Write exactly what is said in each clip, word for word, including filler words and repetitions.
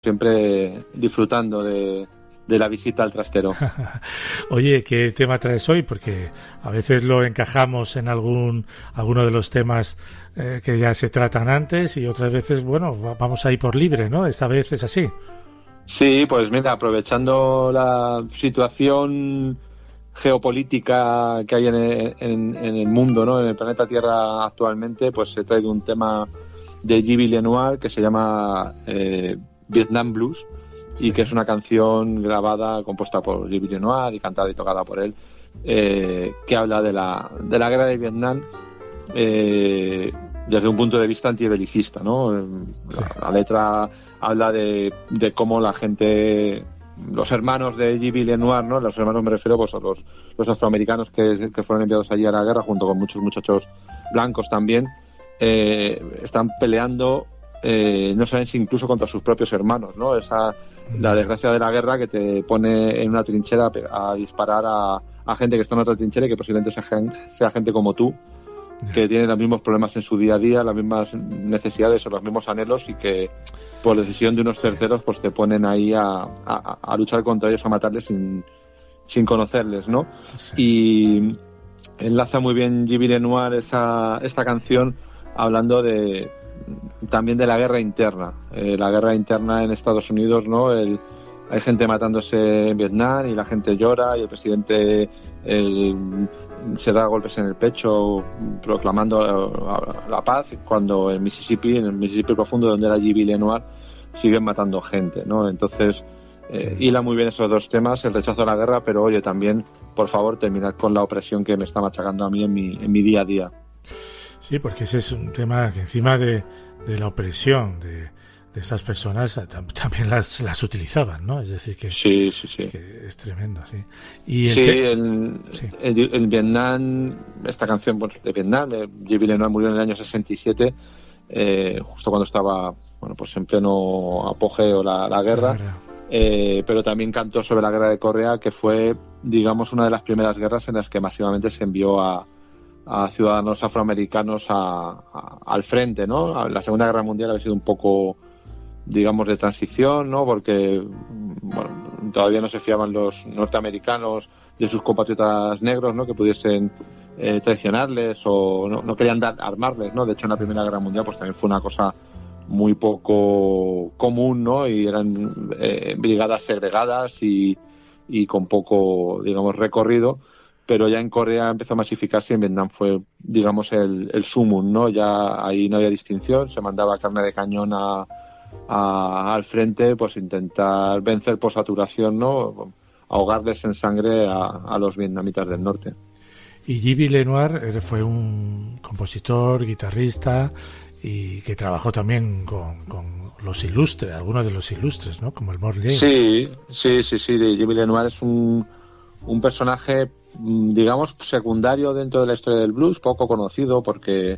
siempre disfrutando de, de la visita al trastero. Oye, ¿qué tema traes hoy? Porque a veces lo encajamos en algún alguno de los temas eh, que ya se tratan antes y otras veces, bueno, vamos ahí por libre, ¿no? Esta vez es así. Sí, pues mira, aprovechando la situación geopolítica que hay en el, en, en el mundo, ¿no? En el planeta Tierra actualmente, pues he traído un tema de Yves Lenoir que se llama eh, Vietnam Blues, y sí, que es una canción grabada, compuesta por Yves Lenoir y cantada y tocada por él, eh, que habla de la, de la guerra de Vietnam eh, desde un punto de vista antibelicista, ¿no? Sí. La, la letra habla de, de cómo la gente, los hermanos de Yves Lenoir, ¿no? Los hermanos me refiero pues a los, los afroamericanos que, que fueron enviados allí a la guerra, junto con muchos muchachos blancos también, eh, están peleando, eh, no saben si incluso contra sus propios hermanos, ¿no? Esa, la desgracia de la guerra que te pone en una trinchera a, a disparar a, a gente que está en otra trinchera y que posiblemente sea, sea gente como tú, que tiene los mismos problemas en su día a día, las mismas necesidades o los mismos anhelos, y que por decisión de unos terceros pues te ponen ahí a, a, a luchar contra ellos, a matarles sin, sin conocerles, ¿no? Sí. Y enlaza muy bien Yves Lenoir esa, esta canción hablando de también de la guerra interna, eh, la guerra interna en Estados Unidos, ¿no? El, hay gente matándose en Vietnam y la gente llora y el presidente el, se da golpes en el pecho proclamando la paz, cuando en Mississippi, en el Mississippi profundo, donde era Yves Lenoir, siguen matando gente, ¿no? Entonces eh, hila muy bien esos dos temas, el rechazo a la guerra, pero oye, también, por favor, terminad con la opresión que me está machacando a mí en mi, en mi día a día. Sí, porque ese es un tema que encima de, de la opresión de, de esas personas también las, las utilizaban, ¿no? Es decir, que, sí, sí, sí. que es tremendo, sí. Y sí, te... en, sí. En, en Vietnam, esta canción pues, de Vietnam, eh, Yves Lenoir murió en el año sesenta y siete, eh, justo cuando estaba, bueno, pues en pleno apogeo la, la guerra, claro. eh, pero también cantó sobre la guerra de Corea, que fue, digamos, una de las primeras guerras en las que masivamente se envió a a ciudadanos afroamericanos a, a, al frente, ¿no? La Segunda Guerra Mundial había sido un poco, digamos, de transición, ¿no? Porque, bueno, todavía no se fiaban los norteamericanos de sus compatriotas negros, ¿no? Que pudiesen eh, traicionarles o no, no querían dar, armarles, ¿no? De hecho, en la Primera Guerra Mundial, pues también fue una cosa muy poco común, ¿no? Y eran eh, brigadas segregadas y, y con poco, digamos, recorrido. Pero ya en Corea empezó a masificarse y en Vietnam fue, digamos, el, el sumum, ¿no? Ya ahí no había distinción, se mandaba carne de cañón a, a, al frente, pues intentar vencer por saturación, ¿no? Ahogarles en sangre a, a los vietnamitas del norte. Y Yves Lenoir fue un compositor, guitarrista, y que trabajó también con, con los ilustres, algunos de los ilustres, ¿no? Como el Morley. Sí, sí, sí, sí. Yves Lenoir es un, un personaje, digamos, secundario dentro de la historia del blues, poco conocido porque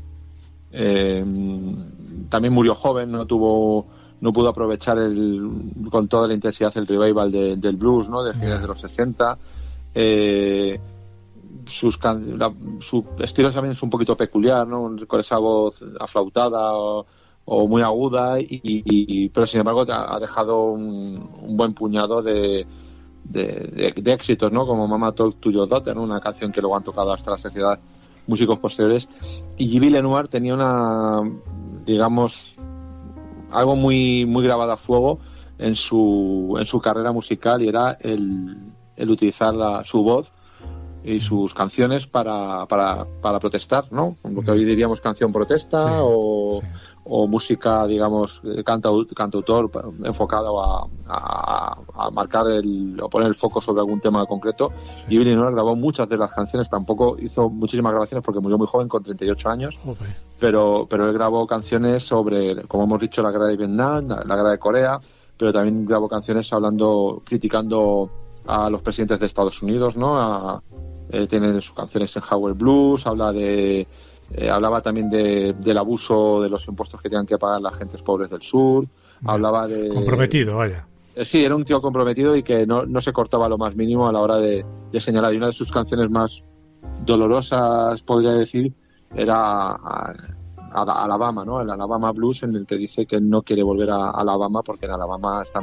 eh, también murió joven, no tuvo, no pudo aprovechar el, con toda la intensidad el revival de, del blues, ¿no? De finales de los sesenta. Eh, sus can- la, su estilo también es un poquito peculiar, ¿no? Con esa voz aflautada o, o muy aguda, y, y, pero sin embargo ha dejado un, un buen puñado de De, de, de éxitos, ¿no? Como Mama Talk to Your Daughter, ¿no? Una canción que luego han tocado hasta la saciedad músicos posteriores. Y Yves Lenoir tenía una, digamos, algo muy muy grabado a fuego en su en su carrera musical, y era el, el utilizar la, su voz y sus canciones para, para, para protestar, ¿no? Lo que hoy diríamos canción protesta, sí, o, sí. o música, digamos, cantau, cantautor enfocado a, a, a marcar el, o poner el foco sobre algún tema concreto. Sí. Y Lenoir grabó muchas de las canciones, tampoco hizo muchísimas grabaciones porque murió muy joven, con treinta y ocho años, okay. pero, pero él grabó canciones sobre, como hemos dicho, la guerra de Vietnam, la, la guerra de Corea, pero también grabó canciones hablando, criticando a los presidentes de Estados Unidos, ¿no? A, Eh, tiene sus canciones en Howard Blues, habla de, eh, hablaba también de, del abuso de los impuestos que tenían que pagar las gentes pobres del sur, bien, hablaba de... Comprometido, vaya. Eh, sí, era un tío comprometido y que no, no se cortaba lo más mínimo a la hora de, de señalar. Y una de sus canciones más dolorosas, podría decir, era Alabama, ¿no? El Alabama Blues, en el que dice que no quiere volver a Alabama porque en Alabama está